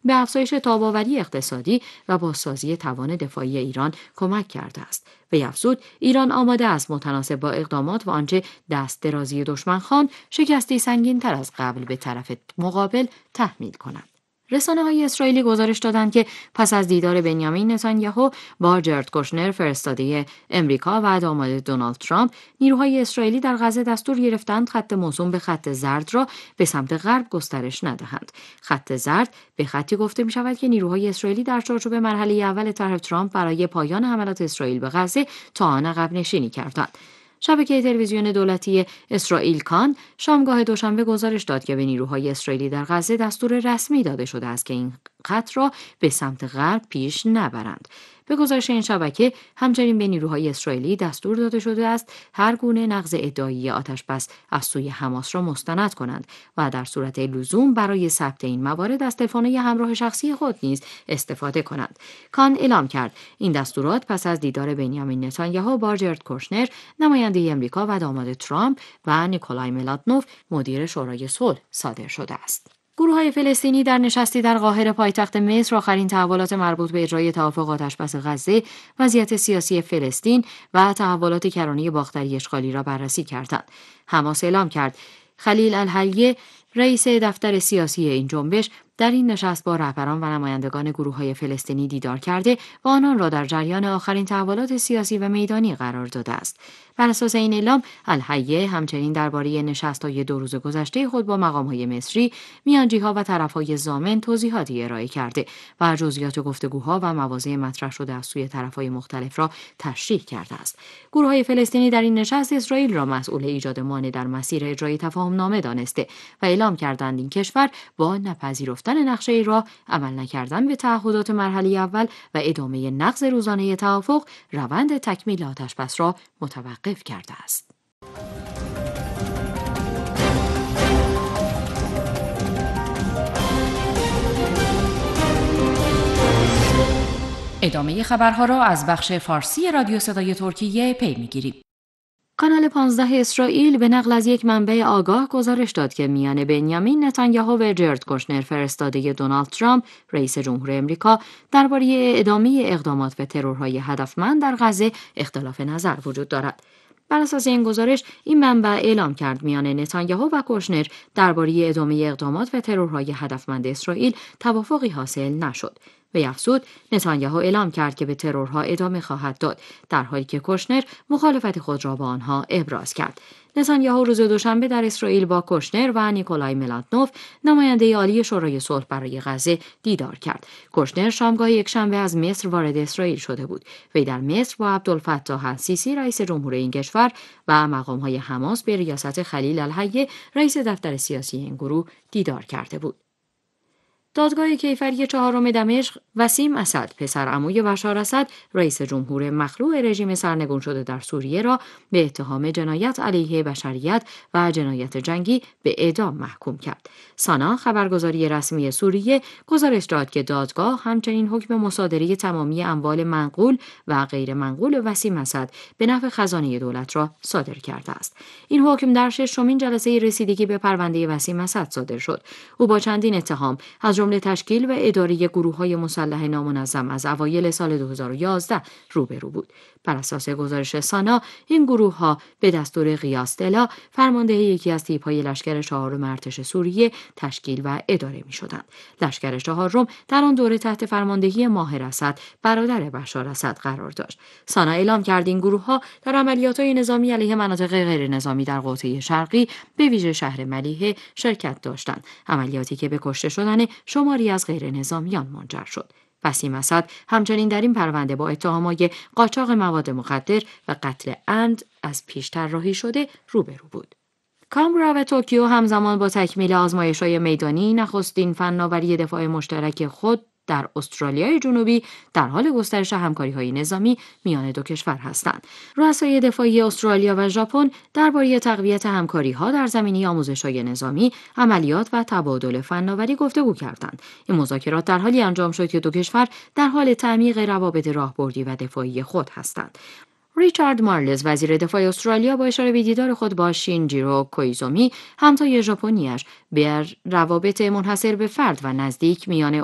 به افزایش تاب‌آوری اقتصادی و بازسازی توان دفاعی ایران کمک کرده است. وی افزود ایران آماده است متناسب با اقدامات و آنچه دست درازی دشمن خواند شکستی سنگین‌تر از قبل به طرف مقابل تحمیل کند. رسانه‌های اسرائیلی گزارش دادند که پس از دیدار بنیامین نتانیاهو با جرد کوشنر فرستاده امریکا و داماد دونالد ترامپ، نیروهای اسرائیلی در غزه دستور گرفتند خط موسوم به خط زرد را به سمت غرب گسترش ندهند. خط زرد به خطی گفته می شود که نیروهای اسرائیلی در چارچوب مرحله اول طرح ترامپ برای پایان حملات اسرائیل به غزه تا آن عقب نشینی کردند. شبکه تلویزیون دولتی اسرائیل کان شامگاه دوشنبه گزارش داد که به نیروهای اسرائیلی در غزه دستور رسمی داده شده است که این خط را به سمت غرب پیش نبرند. به گزارش این شبکه همچنین به نیروهای اسرائیلی دستور داده شده است هر گونه نقض ادعایی آتش‌بس از سوی حماس را مستند کنند و در صورت لزوم برای ثبت این موارد از تلفن‌های همراه شخصی خود نیز استفاده کنند. کان اعلام کرد این دستورات پس از دیدار بنیامین نتانیاهو با جرد کوشنر نماینده امریکا و داماد ترامپ و نیکولای ملاتنوف مدیر شورای صلح صادر شده است. گروه‌های فلسطینی در نشستی در قاهره پایتخت مصر آخرین تحولات مربوط به اجرای توافق آتش‌بس غزه، وضعیت سیاسی فلسطین و تحولات کرانه باختری اشغالی را بررسی کردند. حماس اعلام کرد خلیل الحیه رئیس دفتر سیاسی این جنبش در این نشست با رهبران و نمایندگان گروه‌های فلسطینی دیدار کرده و آنان را در جریان آخرین تحولات سیاسی و میدانی قرار داده است. بر اساس این اعلام، الحیه همچنین درباره نشست‌های 2 روز گذشته خود با مقام‌های مصری، میانجی‌ها و طرف‌های ضامن توضیحاتی ارائه کرده و جزئیات گفتگوها و مواضع مطرح شده از سوی طرف‌های مختلف را تشریح کرده است. گروه‌های فلسطینی در این نشست اسرائیل را مسئول ایجاد مانع در مسیر اجرای تفاهم‌نامه دانسته و اعلام کردند این کشور با نپذیرفتن نقشه را عمل نکردن به تعهدات مرحله اول و ادامه نقض روزانه توافق روند تکمیل آتش‌بس را متوقف کرده است. ادامه خبرها را از بخش فارسی رادیو صدای ترکیه پی می‌گیریم. کانال 15 اسرائیل به نقل از یک منبع آگاه گزارش داد که میان بنیامین نتانیاهو و جرد کوشنر فرستاده دونالد ترامپ رئیس جمهور امریکا درباره ادامه اقدامات و ترورهای هدفمند در غزه اختلاف نظر وجود دارد. بر اساس این گزارش این منبع اعلام کرد میان نتانیاهو و کوشنر درباره ادامه اقدامات و ترورهای هدفمند اسرائیل توافقی حاصل نشد. وی افزود نتانیاهو اعلام کرد که به ترورها ادامه خواهد داد در حالی که کوشنر مخالفت خود را با آنها ابراز کرد. نتانیاهو روز دوشنبه در اسرائیل با کوشنر و نیکولای ملاتنوف نماینده عالی شورای صلح برای غزه دیدار کرد. کوشنر شامگاه یکشنبه از مصر وارد اسرائیل شده بود. وی در مصر با عبدالفتاح السیسی رئیس جمهور این کشور و مقام‌های حماس به ریاست خلیل الحیه رئیس دفتر سیاسی این گروه دیدار کرده بود. دادگاه کیفری 4 دمشق وسیم اسد پسر عموی بشار اسد رئیس جمهور مخلوع رژیم سرنگون شده در سوریه را به اتهام جنایت علیه بشریت و جنایت جنگی به اعدام محکوم کرد. سانا خبرگزاری رسمی سوریه گزارش داد که دادگاه همچنین حکم مصادره تمامی اموال منقول و غیر منقول وسیم اسد به نفع خزانه دولت را صادر کرده است. این حکم در 6مین جلسه رسیدگی به پرونده وسیم اسد صادر شد. او با چندین اتهام از جمله تشکیل و اداره گروه‌های مسلح نامنظم از اوایل سال 2011 روبرو بود. بر اساس گزارش سانا این گروه‌ها به دستور قیاس دلا فرماندهی یکی از تیپ‌های لشکر 4 ارتش سوریه تشکیل و اداره می‌شدند. لشکر 4 در آن دوره تحت فرماندهی ماهر اسد برادر بشار اسد قرار داشت. سانا اعلام کرد این گروه‌ها در عملیات‌های نظامی علیه مناطق غیر نظامی در قطعه شرقی به ویژه شهر ملیحه شرکت داشتند. عملیاتی که به کشته شدن شماری از غیر نظامیان منجر شد. وسیم اسد همچنین در این پرونده با اتهامات قاچاق مواد مخدر و قتل عمد از پیش طراحی شده روبرو بود. کامبرا و توکیو همزمان با تکمیل آزمایش‌های میدانی نخستین فناوری دفاع مشترک خود در استرالیای جنوبی در حال گسترش همکاری‌های نظامی میان دو کشور هستند. رؤسای دفاعی استرالیا و ژاپن درباره تقویت همکاری‌ها در زمینه آموزش‌های نظامی، عملیات و تبادل فناوری گفتگو کردند. این مذاکرات در حالی انجام شد که دو کشور در حال تعمیق روابط راهبردی و دفاعی خود هستند. ریچارد مارلز وزیر دفاع استرالیا با اشاره به دیدار خود با شینجیرو کویزومی همتای ژاپنی‌اش به روابط منحصر به فرد و نزدیک میان